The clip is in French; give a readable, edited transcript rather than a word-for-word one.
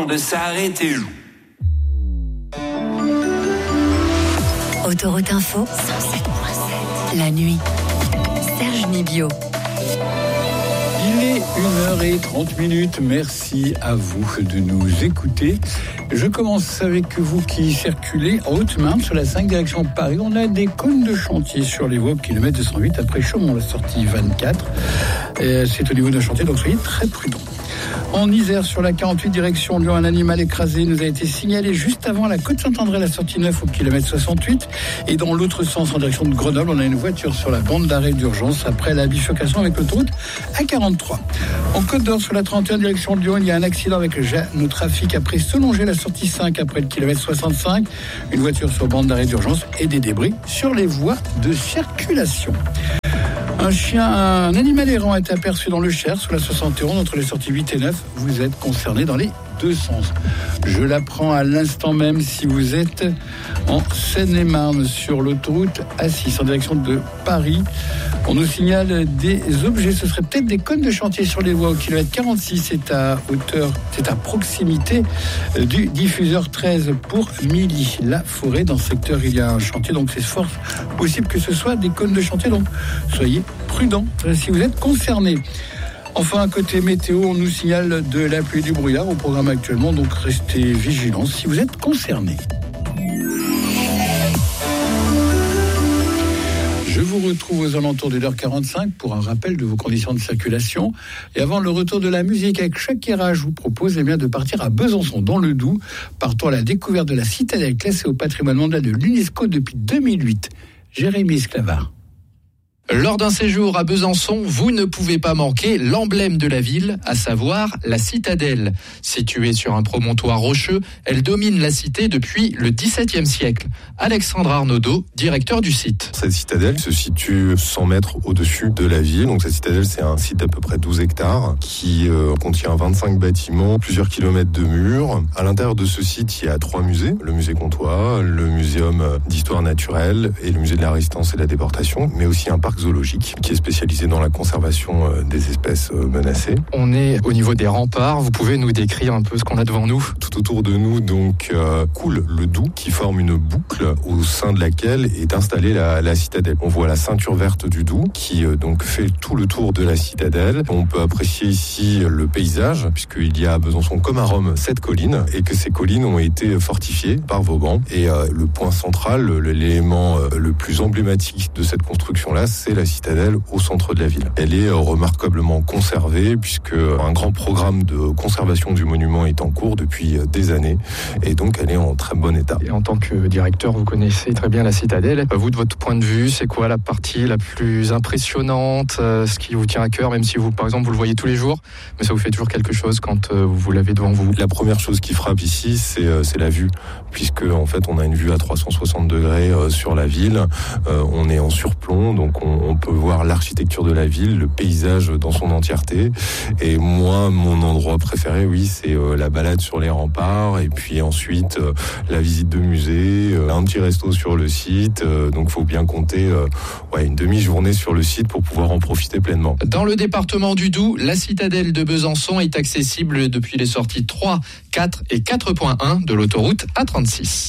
de s'arrêter. Autoroute Info, 107.7. La nuit. Serge Nibio. Il est 1h30. Merci à vous de nous écouter. Je commence avec vous qui circulez en Haute-Marne sur la 5 direction Paris. On a des cônes de chantier sur les voies au kilomètre 208 après Chaumont, la sortie 24. C'est au niveau d'un chantier, donc soyez très prudents. En Isère, sur la 48 direction Lyon, un animal écrasé nous a été signalé juste avant la côte Saint-André, la sortie 9 au kilomètre 68. Et dans l'autre sens, en direction de Grenoble, on a une voiture sur la bande d'arrêt d'urgence après la bifurcation avec l'autoroute A43. En Côte d'Or, sur la 31 direction Lyon, il y a un accident avec le trafic après se longer la sortie 5 après le kilomètre 65. Une voiture sur bande d'arrêt d'urgence et des débris sur les voies de circulation. Un animal errant a été aperçu dans le Cher, sous la 71, entre les sorties 8 et 9. Vous êtes concerné dans les deux sens. Je l'apprends à l'instant même si vous êtes en Seine-et-Marne, sur l'autoroute A6, en direction de Paris. On nous signale des objets, ce serait peut-être des cônes de chantier sur les voies au kilomètre 46. C'est à proximité du diffuseur 13 pour Milly. La forêt, dans ce secteur, il y a un chantier, donc c'est fort possible que ce soit des cônes de chantier. Donc soyez prudents si vous êtes concernés. Enfin, côté météo, on nous signale de la pluie et du brouillard au programme actuellement, donc restez vigilants si vous êtes concernés. Je vous retrouve aux alentours de l'heure 45 pour un rappel de vos conditions de circulation. Et avant le retour de la musique avec Shakira, je vous propose de partir à Besançon, dans le Doubs. Partons à la découverte de la citadelle classée au patrimoine mondial de l'UNESCO depuis 2008. Jérémy Esclavard. Lors d'un séjour à Besançon, vous ne pouvez pas manquer l'emblème de la ville, à savoir la citadelle. Située sur un promontoire rocheux, elle domine la cité depuis le XVIIe siècle. Alexandre Arnaudot, directeur du site. Cette citadelle se situe 100 mètres au-dessus de la ville. Donc cette citadelle, c'est un site d'à peu près 12 hectares qui contient 25 bâtiments, plusieurs kilomètres de murs. À l'intérieur de ce site, il y a 3 musées. Le musée Comtois, le muséum d'histoire naturelle et le musée de la résistance et de la déportation, mais aussi un parc zoologique qui est spécialisé dans la conservation des espèces menacées. On est au niveau des remparts. Vous pouvez nous décrire un peu ce qu'on a devant nous? Tout autour de nous, donc, coule le Doubs qui forme une boucle au sein de laquelle est installée la citadelle. On voit la ceinture verte du Doubs qui donc fait tout le tour de la citadelle. On peut apprécier ici le paysage puisqu'il y a à Besançon comme à Rome 7 collines et que ces collines ont été fortifiées par Vauban. Et le point central, l'élément le plus emblématique de cette construction-là, c'est la citadelle au centre de la ville. Elle est remarquablement conservée puisque un grand programme de conservation du monument est en cours depuis des années et donc elle est en très bon état. Et en tant que directeur, vous connaissez très bien la citadelle. Vous, de votre point de vue, c'est quoi la partie la plus impressionnante, ce qui vous tient à cœur, même si vous, par exemple, vous le voyez tous les jours, mais ça vous fait toujours quelque chose quand vous l'avez devant vous? La première chose qui frappe ici, c'est la vue, puisque en fait on a une vue à 360 degrés sur la ville. On est en surplomb, donc on peut voir l'architecture de la ville, le paysage dans son entièreté. Et moi, mon endroit préféré, oui, c'est la balade sur les remparts, et puis ensuite la visite de musée, un petit resto sur le site. Donc faut bien compter une demi-journée sur le site pour pouvoir en profiter pleinement. Dans le département du Doubs, la citadelle de Besançon est accessible depuis les sorties 3, 4 et 4.1 de l'autoroute A36.